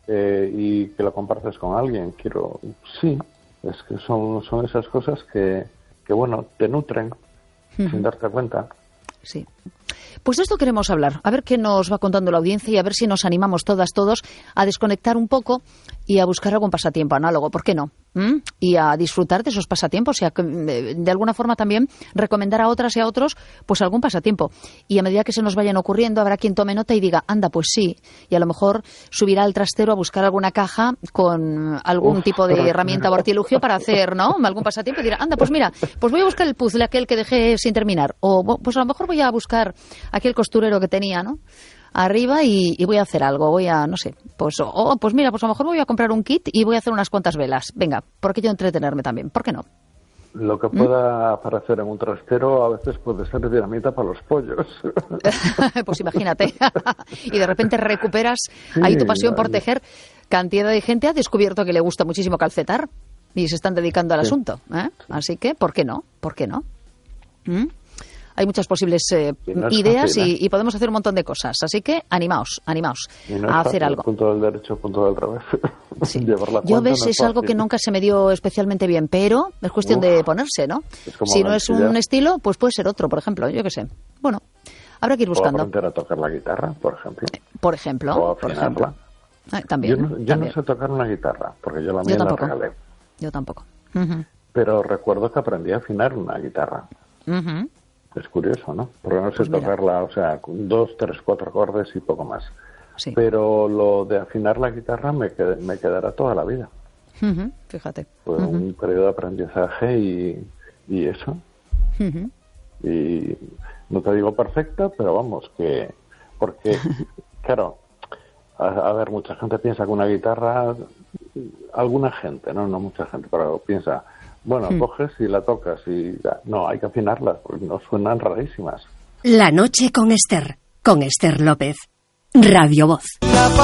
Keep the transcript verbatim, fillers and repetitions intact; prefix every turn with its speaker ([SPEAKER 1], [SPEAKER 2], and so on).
[SPEAKER 1] eh, y que lo compartes con alguien. Quiero, sí, es que son, son esas cosas que, que, bueno, te nutren uh-huh. sin darte cuenta.
[SPEAKER 2] Sí. Pues de esto queremos hablar, a ver qué nos va contando la audiencia y a ver si nos animamos todas, todos a desconectar un poco y a buscar algún pasatiempo análogo, ¿por qué no? ¿Mm? Y a disfrutar de esos pasatiempos y a, de alguna forma también recomendar a otras y a otros pues algún pasatiempo. Y a medida que se nos vayan ocurriendo habrá quien tome nota y diga, anda, pues sí, y a lo mejor subirá al trastero a buscar alguna caja con algún Uf, tipo de herramienta o artilugio para hacer, ¿no? Algún pasatiempo y dirá, anda, pues mira, pues voy a buscar el puzzle aquel que dejé sin terminar, o pues a lo mejor voy a buscar aquel costurero que tenía, ¿no? Arriba y, y voy a hacer algo, voy a, no sé, pues, oh, pues mira, pues a lo mejor voy a comprar un kit y voy a hacer unas cuantas velas. Venga, ¿por qué yo entretenerme también? ¿Por qué no?
[SPEAKER 1] Lo que pueda ¿Mm? aparecer en un trastero a veces puede ser dinamita para los pollos.
[SPEAKER 2] Pues imagínate. Y de repente recuperas sí, ahí tu pasión por tejer. Cantidad de gente ha descubierto que le gusta muchísimo calcetar y se están dedicando al sí. asunto, ¿eh? Así que, ¿por qué no? ¿Por qué no? ¿Mm? Hay muchas posibles eh, no ideas fácil, ¿eh? y, y podemos hacer un montón de cosas. Así que animaos, animaos
[SPEAKER 1] no
[SPEAKER 2] a hacer algo.
[SPEAKER 1] Punto del derecho, punto del revés.
[SPEAKER 2] Sí. Yo ves, no es, es algo que nunca se me dio especialmente bien, pero es cuestión Uf, de ponerse, ¿no? Si no es un estilo, pues puede ser otro, por ejemplo, yo qué sé. Bueno, habrá que ir buscando.
[SPEAKER 1] O aprender a tocar la guitarra, por ejemplo.
[SPEAKER 2] Eh, por ejemplo,
[SPEAKER 1] o
[SPEAKER 2] por ejemplo. Eh, también.
[SPEAKER 1] Yo, no, yo
[SPEAKER 2] también.
[SPEAKER 1] no sé tocar una guitarra, porque yo la mía
[SPEAKER 2] yo
[SPEAKER 1] la
[SPEAKER 2] tampoco.
[SPEAKER 1] regalé.
[SPEAKER 2] Yo tampoco. Uh-huh.
[SPEAKER 1] Pero recuerdo que aprendí a afinar una guitarra.
[SPEAKER 2] Uh-huh.
[SPEAKER 1] Es curioso, ¿no? Porque no sé
[SPEAKER 2] pues
[SPEAKER 1] tocarla, o sea, con dos, tres, cuatro acordes y poco más.
[SPEAKER 2] Sí.
[SPEAKER 1] Pero lo de afinar la guitarra me, qued- me quedará toda la vida.
[SPEAKER 2] Uh-huh. Fíjate.
[SPEAKER 1] Fue
[SPEAKER 2] uh-huh.
[SPEAKER 1] un periodo de aprendizaje y, y eso.
[SPEAKER 2] Uh-huh.
[SPEAKER 1] Y no te digo perfecta, pero vamos, que... Porque, claro, a, a ver, mucha gente piensa que una guitarra... Alguna gente, no, no mucha gente, pero piensa... Bueno, hmm. coges y la tocas y... No, hay que afinarlas, porque no suenan rarísimas.
[SPEAKER 3] La noche con Esther, con Esther López. Radio Voz.